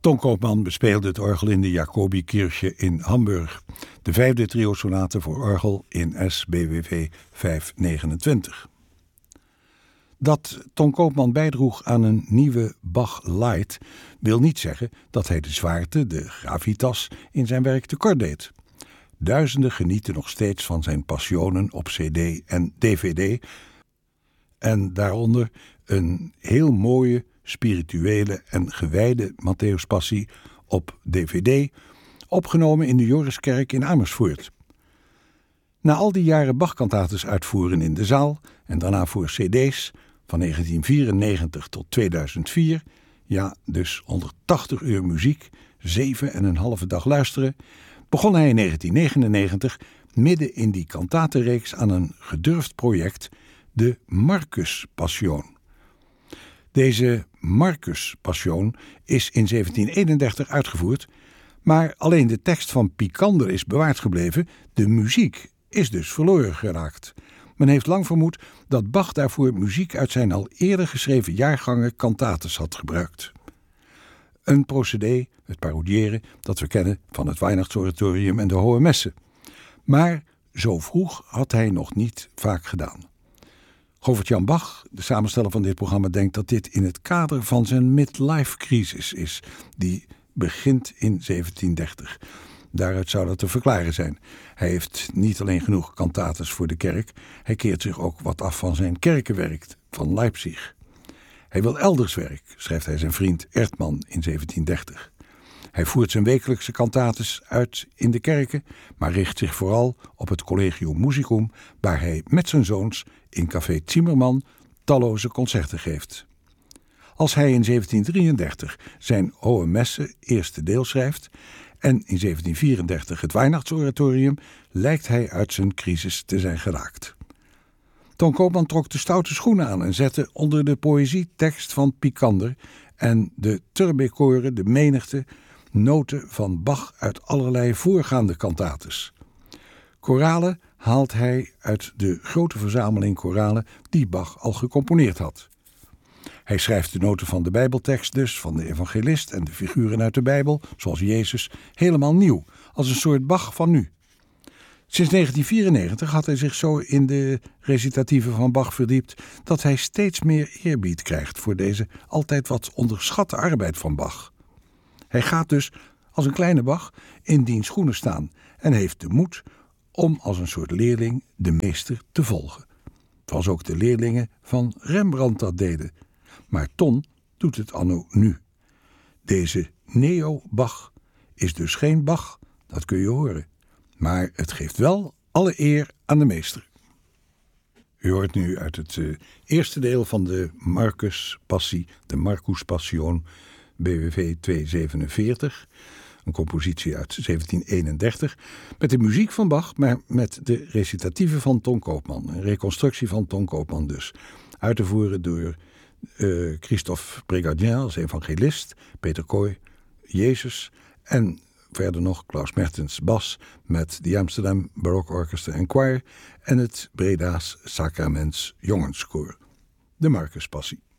Ton Koopman bespeelde het orgel in de Jacobikirche in Hamburg. De 5e trio-sonate voor orgel in SBWV 529. Dat Ton Koopman bijdroeg aan een nieuwe Bach Light wil niet zeggen dat hij de zwaarte, de gravitas, in zijn werk tekort deed. Duizenden genieten nog steeds van zijn passionen op cd en dvd en daaronder een heel mooie, spirituele en gewijde Matthäuspassie op dvd, opgenomen in de Joriskerk in Amersfoort. Na al die jaren Bach-kantates uitvoeren in de zaal en daarna voor cd's van 1994 tot 2004, ja, dus 180 uur muziek, 7,5 dag luisteren, begon hij in 1999 midden in die kantatenreeks aan een gedurfd project, de Marcus Passion. Deze Marcus Passion is in 1731 uitgevoerd, maar alleen de tekst van Picander is bewaard gebleven, de muziek is dus verloren geraakt. Men heeft lang vermoed dat Bach daarvoor muziek uit zijn al eerder geschreven jaargangen kantates had gebruikt. Een procedé, het parodiëren, dat we kennen van het Weihnachtsoratorium en de Hohe Messe. Maar zo vroeg had hij nog niet vaak gedaan. Govert-Jan Bach, de samensteller van dit programma, denkt dat dit in het kader van zijn midlife-crisis is, die begint in 1730. Daaruit zou dat te verklaren zijn. Hij heeft niet alleen genoeg kantates voor de kerk, hij keert zich ook wat af van zijn kerkenwerk van Leipzig. Hij wil elders werk, schrijft hij zijn vriend Erdmann in 1730. Hij voert zijn wekelijkse kantates uit in de kerken, maar richt zich vooral op het Collegium Musicum, waar hij met zijn zoons in Café Zimmermann talloze concerten geeft. Als hij in 1733 zijn Hohe Messe eerste deel schrijft en in 1734 het Weihnachtsoratorium, lijkt hij uit zijn crisis te zijn geraakt. Ton Koopman trok de stoute schoenen aan en zette onder de poëzietekst van Picander en de turbekoren, de menigte, noten van Bach uit allerlei voorgaande kantates. Koralen haalt hij uit de grote verzameling koralen die Bach al gecomponeerd had. Hij schrijft de noten van de Bijbeltekst dus, van de evangelist en de figuren uit de Bijbel, zoals Jezus, helemaal nieuw, als een soort Bach van nu. Sinds 1994 had hij zich zo in de recitatieven van Bach verdiept dat hij steeds meer eerbied krijgt voor deze altijd wat onderschatte arbeid van Bach. Hij gaat dus als een kleine Bach in diens schoenen staan en heeft de moed om als een soort leerling de meester te volgen. Zoals ook de leerlingen van Rembrandt dat deden. Maar Ton doet het anno nu. Deze neo-Bach is dus geen Bach, dat kun je horen. Maar het geeft wel alle eer aan de meester. U hoort nu uit het eerste deel van de Marcus Passie, de Marcus Passion, BWV 247, een compositie uit 1731, met de muziek van Bach, maar met de recitatieven van Ton Koopman, een reconstructie van Ton Koopman dus, uit te voeren door Christophe Brégardien als evangelist, Peter Kooi, Jezus en verder nog Klaus Mertens bas met de Amsterdam Baroque Orchestra and Choir en het Breda's Sacraments Jongenskoor. De Marcus Passie.